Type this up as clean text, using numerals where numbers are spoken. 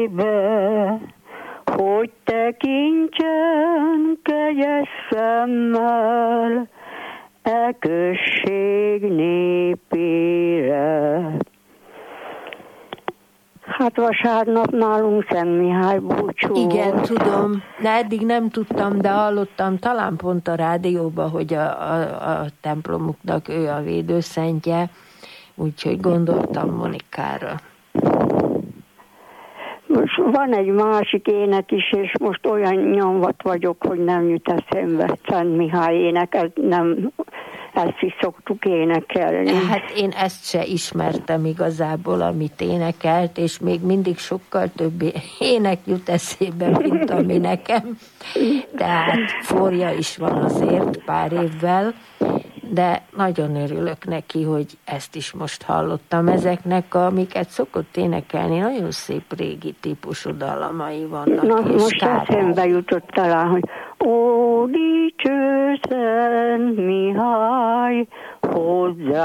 hogy tekintsen kegyes szemmel e község népére. Hát vasárnap nálunk Szent Mihály búcsú. Igen, tudom, de eddig nem tudtam, de hallottam talán pont a rádióban, hogy a templomuknak ő a védőszentje, úgyhogy gondoltam Monikára. Most van egy másik ének is, és most olyan nyomvat vagyok, hogy nem jut eszembe. Szent Mihály ének, ezt is szoktuk énekelni. Hát én ezt se ismertem igazából, amit énekelt, és még mindig sokkal több ének jut eszébe, mint ami nekem. Tehát forja is van azért pár évvel, de nagyon örülök neki, hogy ezt is most hallottam. Ezeknek, amiket szokott énekelni, nagyon szép régi típusú dallamai vannak. Na, most eszembe jutott talán, hogy ó, dicső Szent Mihály, hozzá